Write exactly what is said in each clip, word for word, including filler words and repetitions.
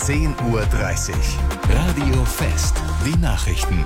zehn Uhr dreißig. Radio Fest. Die Nachrichten.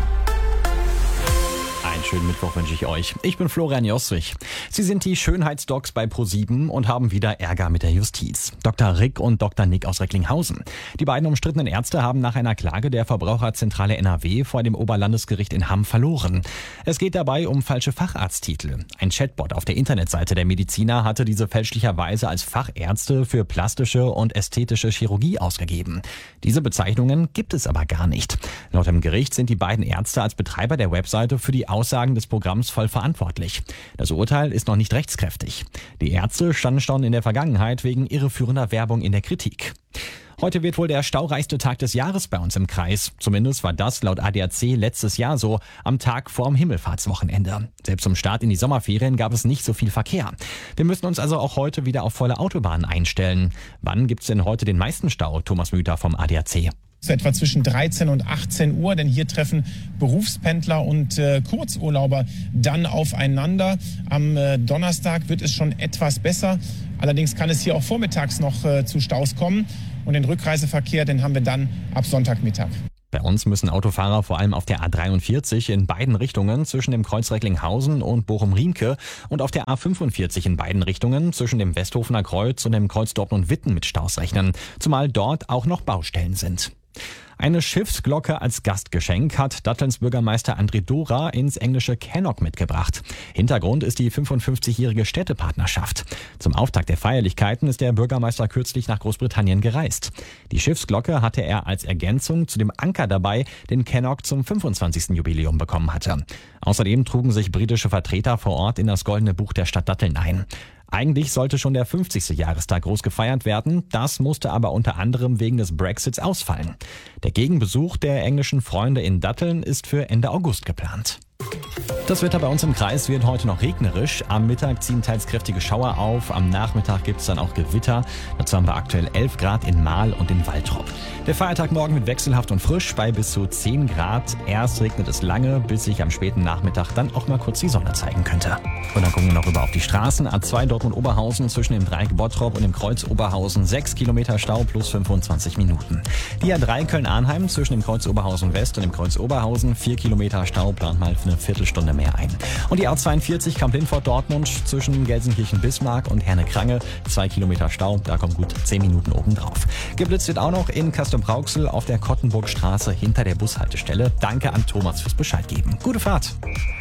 Einen schönen Mittwoch wünsche ich euch. Ich bin Florian Jostrich. Sie sind die Schönheitsdocs bei ProSieben und haben wieder Ärger mit der Justiz. Doktor Rick und Doktor Nick aus Recklinghausen. Die beiden umstrittenen Ärzte haben nach einer Klage der Verbraucherzentrale N R W vor dem Oberlandesgericht in Hamm verloren. Es geht dabei um falsche Facharzttitel. Ein Chatbot auf der Internetseite der Mediziner hatte diese fälschlicherweise als Fachärzte für plastische und ästhetische Chirurgie ausgegeben. Diese Bezeichnungen gibt es aber gar nicht. Laut dem Gericht sind die beiden Ärzte als Betreiber der Webseite für die Aussagen des Programms voll verantwortlich. Das Urteil ist noch nicht rechtskräftig. Die Ärzte standen schon in der Vergangenheit wegen irreführender Werbung in der Kritik. Heute wird wohl der staureichste Tag des Jahres bei uns im Kreis. Zumindest war das laut A D A C letztes Jahr so, am Tag vorm Himmelfahrtswochenende. Selbst zum Start in die Sommerferien gab es nicht so viel Verkehr. Wir müssen uns also auch heute wieder auf volle Autobahnen einstellen. Wann gibt's denn heute den meisten Stau? Thomas Müther vom A D A C. So etwa zwischen dreizehn und achtzehn Uhr, denn hier treffen Berufspendler und äh, Kurzurlauber dann aufeinander. Am äh, Donnerstag wird es schon etwas besser. Allerdings kann es hier auch vormittags noch äh, zu Staus kommen. Und den Rückreiseverkehr, den haben wir dann ab Sonntagmittag. Bei uns müssen Autofahrer vor allem auf der A dreiundvierzig in beiden Richtungen zwischen dem Kreuz Recklinghausen und Bochum-Riemke und auf der A fünfundvierzig in beiden Richtungen zwischen dem Westhofener Kreuz und dem Kreuz Dortmund-Witten mit Staus rechnen, zumal dort auch noch Baustellen sind. Eine Schiffsglocke als Gastgeschenk hat Dattelns Bürgermeister André Dora ins englische Cannock mitgebracht. Hintergrund ist die fünfundfünfzigjährige Städtepartnerschaft. Zum Auftakt der Feierlichkeiten ist der Bürgermeister kürzlich nach Großbritannien gereist. Die Schiffsglocke hatte er als Ergänzung zu dem Anker dabei, den Cannock zum fünfundzwanzigsten Jubiläum bekommen hatte. Außerdem trugen sich britische Vertreter vor Ort in das Goldene Buch der Stadt Datteln ein. Eigentlich sollte schon der fünfzigste Jahrestag groß gefeiert werden, das musste aber unter anderem wegen des Brexits ausfallen. Der Gegenbesuch der englischen Freunde in Datteln ist für Ende August geplant. Das Wetter bei uns im Kreis wird heute noch regnerisch. Am Mittag ziehen teils kräftige Schauer auf. Am Nachmittag gibt es dann auch Gewitter. Dazu haben wir aktuell elf Grad in Mahl und in Waltrop. Der Feiertag morgen wird wechselhaft und frisch bei bis zu zehn Grad. Erst regnet es lange, bis sich am späten Nachmittag dann auch mal kurz die Sonne zeigen könnte. Und dann gucken wir noch rüber auf die Straßen. A zwei Dortmund-Oberhausen zwischen dem Dreieck Bottrop und dem Kreuz Oberhausen. sechs Kilometer Stau plus fünfundzwanzig Minuten. Die A drei Köln-Arnheim zwischen dem Kreuz Oberhausen West und dem Kreuz Oberhausen. vier Kilometer Stau, plant mal für eine Viertelstunde mehr ein. Und die A zweiundvierzig Kamp-Lindfort-Dortmund zwischen Gelsenkirchen-Bismarck und Herne-Krange. zwei Kilometer Stau, da kommt gut zehn Minuten obendrauf. Geblitzt wird auch noch in Castrop-Rauxel auf der Kottenburgstraße hinter der Bushaltestelle. Danke an Thomas fürs Bescheid geben. Gute Fahrt.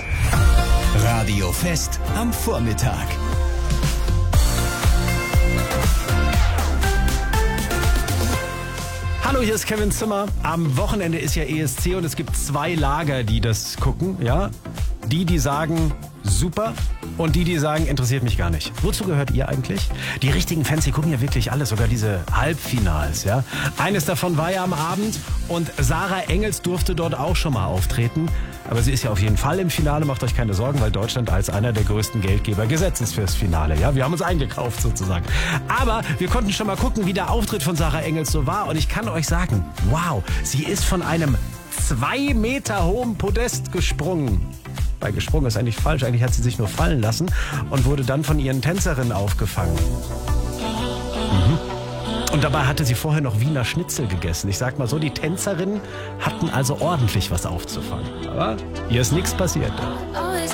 Radio Fest am Vormittag. Hallo, hier ist Kevin Zimmer. Am Wochenende ist ja E S C und es gibt zwei Lager, die das gucken. Ja, die, die sagen, super, und die, die sagen, interessiert mich gar nicht. Wozu gehört ihr eigentlich? Die richtigen Fans, die gucken ja wirklich alles, sogar diese Halbfinals. Ja, eines davon war ja am Abend und Sarah Engels durfte dort auch schon mal auftreten. Aber sie ist ja auf jeden Fall im Finale, macht euch keine Sorgen, weil Deutschland als einer der größten Geldgeber gesetzt ist fürs Finale. Ja, wir haben uns eingekauft sozusagen. Aber wir konnten schon mal gucken, wie der Auftritt von Sarah Engels so war. Und ich kann euch sagen, wow, sie ist von einem zwei Meter hohen Podest gesprungen. Bei gesprungen ist eigentlich falsch, eigentlich hat sie sich nur fallen lassen und wurde dann von ihren Tänzerinnen aufgefangen. Mhm. Und dabei hatte sie vorher noch Wiener Schnitzel gegessen. Ich sag mal so, die Tänzerinnen hatten also ordentlich was aufzufangen. Aber ihr ist nichts passiert.